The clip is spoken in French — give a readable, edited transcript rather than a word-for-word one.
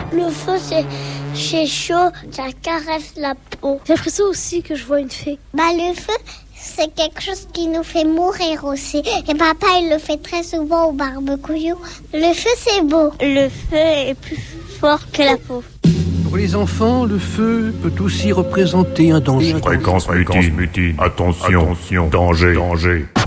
Le feu, c'est chaud, ça caresse la peau. J'ai l'impression aussi que je vois une fée. Le feu, c'est quelque chose qui nous fait mourir aussi. Et papa, il le fait très souvent au barbecue. Le feu, c'est beau. Le feu est plus fort que la peau. Pour les enfants, le feu peut aussi représenter un danger. Fréquence mutine. Attention, danger.